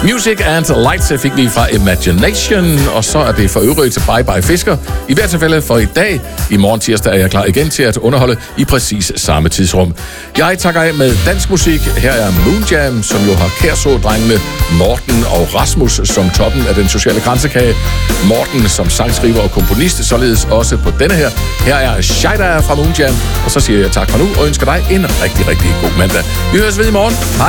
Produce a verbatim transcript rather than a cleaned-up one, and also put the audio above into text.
Music and Lights fik vi fra Imagination, og så er det for øvrigt Bye Bye Fisker. I hvert tilfælde for i dag. I morgen tirsdag er jeg klar igen til at underholde i præcis samme tidsrum. Jeg takker af med dansk musik. Her er Moonjam, som jo har Kærså-drengene Morten og Rasmus som toppen af den sociale grænsekage. Morten som sangskriver og komponist, således også på denne her. Her er Shaida fra Moonjam, og så siger jeg tak for nu og ønsker dig en rigtig, rigtig god mandag. Vi høres ved i morgen. Hej!